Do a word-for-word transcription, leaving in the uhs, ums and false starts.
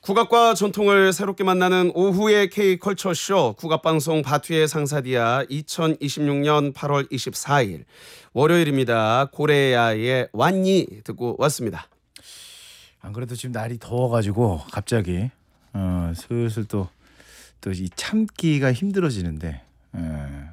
국악과 전통을 새롭게 만나는 오후의 K컬처쇼 국악방송 바투의 상사디아 이천이십육 년 팔월 이십사일 월요일입니다. 고래야의 왔니 듣고 왔습니다. 안 그래도 지금 날이 더워가지고 갑자기 어, 슬슬 또 또 이 참기가 힘들어지는데 에,